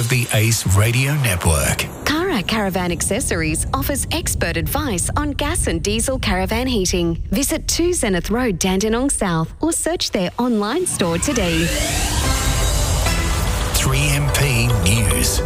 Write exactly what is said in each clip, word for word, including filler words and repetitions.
of the Ace Radio Network. Cara Caravan Accessories offers expert advice on gas and diesel caravan heating. Visit two Zenith Road, Dandenong South, or search their online store today. three M P News.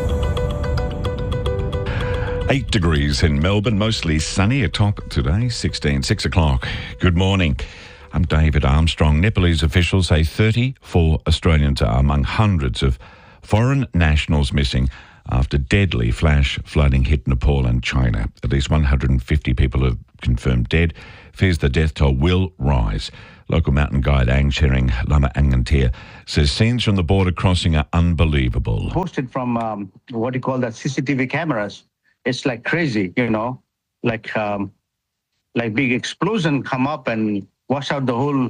Eight degrees in Melbourne, mostly sunny. A top today, sixteen, six o'clock. Good morning. I'm David Armstrong. Nepalese officials say thirty-four Australians are among hundreds of foreign nationals missing after deadly flash flooding hit Nepal and China. At least one hundred fifty people have confirmed dead. Fears the death toll will rise. Local mountain guide Ang Chering Lama Angantir says scenes from the border crossing are unbelievable. Posted from um, what do you call that, C C T V cameras. It's like crazy, you know, like um, like big explosion come up and wash out the whole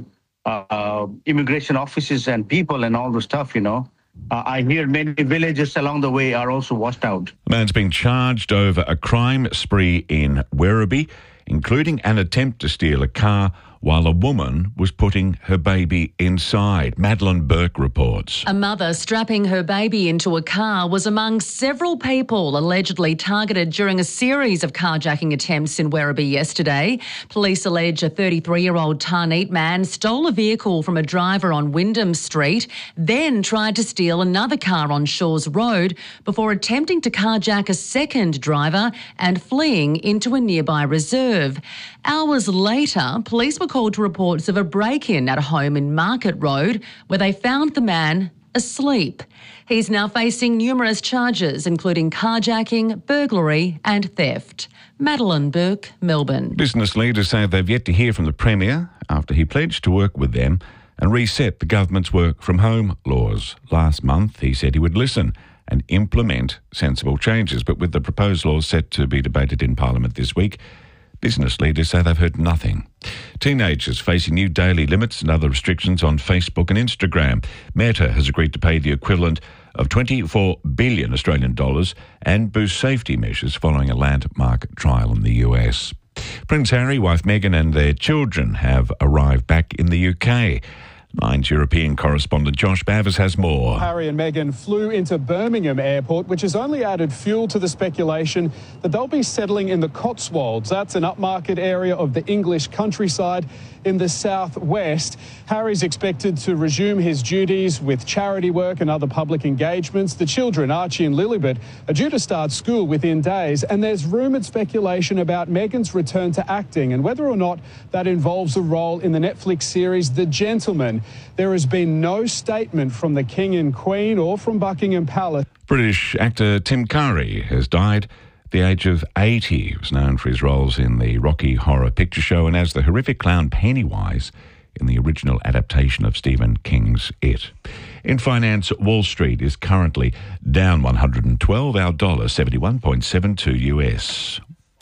uh, immigration offices and people and all the stuff, you know. Uh, I hear many villages along the way are also washed out. A man's being charged over a crime spree in Werribee, including an attempt to steal a car while a woman was putting her baby inside. Madeline Burke reports. A mother strapping her baby into a car was among several people allegedly targeted during a series of carjacking attempts in Werribee yesterday. Police allege a thirty-three-year-old Tarneet man stole a vehicle from a driver on Wyndham Street, then tried to steal another car on Shores Road before attempting to carjack a second driver and fleeing into a nearby reserve. Hours later, police were called to reports of a break-in at a home in Market Road where they found the man asleep. He's now facing numerous charges, including carjacking, burglary and theft. Madeline Burke, Melbourne. Business leaders say they've yet to hear from the Premier after he pledged to work with them and reset the government's work from home laws. Last month, he said he would listen and implement sensible changes, but with the proposed laws set to be debated in Parliament this week, business leaders say they've heard nothing. Teenagers facing new daily limits and other restrictions on Facebook and Instagram. Meta has agreed to pay the equivalent of twenty-four billion Australian dollars and boost safety measures following a landmark trial in the U S. Prince Harry, wife Meghan and their children have arrived back in the U K. Nine's European correspondent Josh Bavers has more. Harry and Meghan flew into Birmingham Airport, which has only added fuel to the speculation that they'll be settling in the Cotswolds. That's an upmarket area of the English countryside in the southwest. Harry's expected to resume his duties with charity work and other public engagements. The children, Archie and Lilibet, are due to start school within days, and there's rumoured speculation about Meghan's return to acting and whether or not that involves a role in the Netflix series The Gentleman. There has been no statement from the King and Queen or from Buckingham Palace. British actor Tim Curry has died at the age of eighty. He was known for his roles in the Rocky Horror Picture Show and as the horrific clown Pennywise in the original adaptation of Stephen King's It. In finance, Wall Street is currently down one hundred twelve, our dollar seventy-one point seven two U S.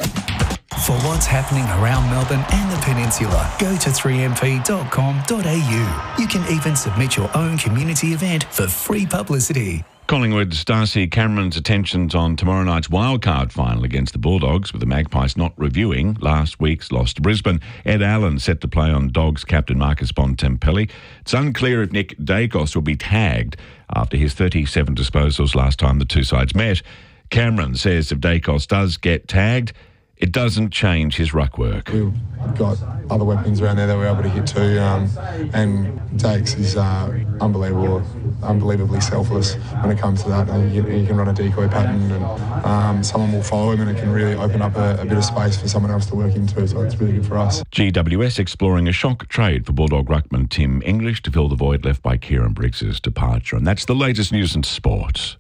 For what's happening around Melbourne and the Peninsula, go to three m p dot com dot a u. You can even submit your own community event for free publicity. Collingwood's Darcy Cameron's attentions on tomorrow night's wildcard final against the Bulldogs, with the Magpies not reviewing last week's loss to Brisbane. Ed Allen set to play on Dogs captain Marcus Bontempelli. It's unclear if Nick Dacos will be tagged after his thirty-seven disposals last time the two sides met. Cameron says if Dacos does get tagged, it doesn't change his ruck work. We've got other weapons around there that we're able to hit too, um, and Dakes is uh, unbelievable, unbelievably selfless when it comes to that. And he, he can run a decoy pattern, and um, someone will follow him, and it can really open up a, a bit of space for someone else to work into. So it's really good for us. G W S exploring a shock trade for Bulldog ruckman Tim English to fill the void left by Kieran Briggs' departure, and that's the latest news in sport.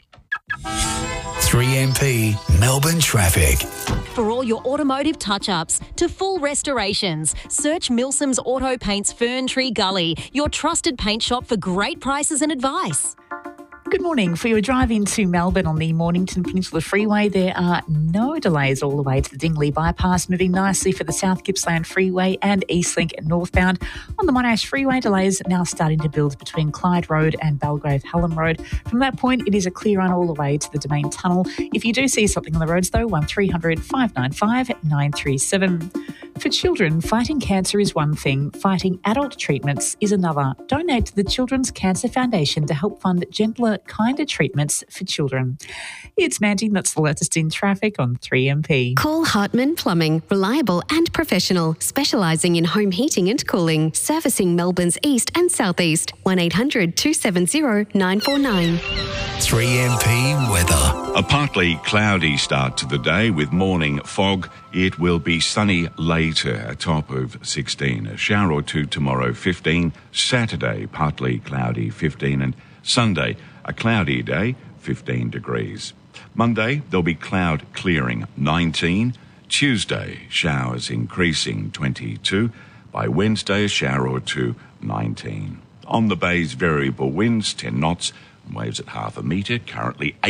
three M P Melbourne traffic. For all your automotive touch-ups to full restorations, search Milsom's Auto Paints Fern Tree Gully, your trusted paint shop for great prices and advice. Good morning. For your drive into Melbourne on the Mornington Peninsula Freeway, there are no delays all the way to the Dingley Bypass, moving nicely for the South Gippsland Freeway and Eastlink northbound. On the Monash Freeway, delays now starting to build between Clyde Road and Belgrave Hallam Road. From that point, it is a clear run all the way to the Domain Tunnel. If you do see something on the roads, though, one three hundred, five nine five, nine three seven. For children, fighting cancer is one thing, fighting adult treatments is another. Donate to the Children's Cancer Foundation to help fund gentler, kinder treatments for children. It's Mandy, that's the latest in traffic on three M P. Call Hartman Plumbing, reliable and professional, specialising in home heating and cooling, servicing Melbourne's east and southeast. one eight hundred two seven zero nine four nine. three M P weather. A partly cloudy start to the day with morning fog. It will be sunny later, a top of sixteen. A shower or two tomorrow, fifteen. Saturday, partly cloudy, fifteen. And Sunday, a cloudy day, fifteen degrees. Monday, there'll be cloud clearing, nineteen. Tuesday, showers increasing, twenty-two. By Wednesday, a shower or two, nineteen. On the bay's variable winds, ten knots. Waves at half a metre, currently eight.